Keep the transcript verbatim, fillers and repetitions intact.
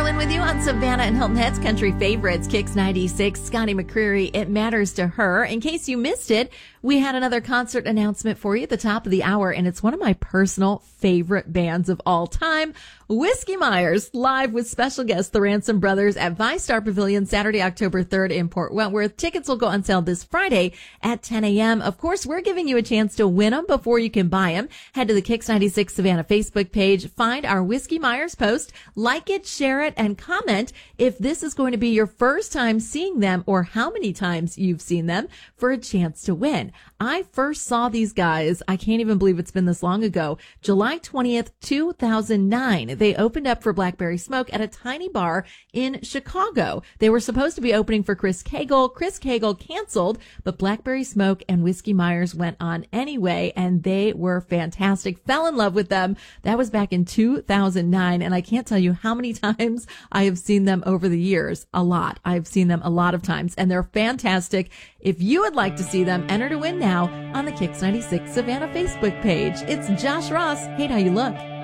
Carlin with you on Savannah and Hilton Head's Country Favorites, Kicks ninety-six, Scotty McCreery, It Matters to Her. In case you missed it, we had another concert announcement for you at the top of the hour, and it's one of my personal favorite bands of all time, Whiskey Myers, live with special guests, the Ransom Brothers, at ViStar Pavilion, Saturday, October third in Port Wentworth. Tickets will go on sale this Friday at ten a.m. Of course, we're giving you a chance to win them before you can buy them. Head to the Kicks ninety-six Savannah Facebook page, find our Whiskey Myers post, like it, share it, and comment if this is going to be your first time seeing them or how many times you've seen them for a chance to win. I first saw these guys, I can't even believe it's been this long ago, July twentieth, two thousand nine. They opened up for Blackberry Smoke at a tiny bar in Chicago. They were supposed to be opening for Chris Cagle. Chris Cagle canceled, but Blackberry Smoke and Whiskey Myers went on anyway, and they were fantastic. Fell in love with them. That was back in two thousand nine, and I can't tell you how many times I have seen them over the years. A lot. I've seen them a lot of times, and they're fantastic. If you would like to see them, enter to win now on the Kicks ninety-six Savannah Facebook page. It's Josh Ross. Hate How You Look.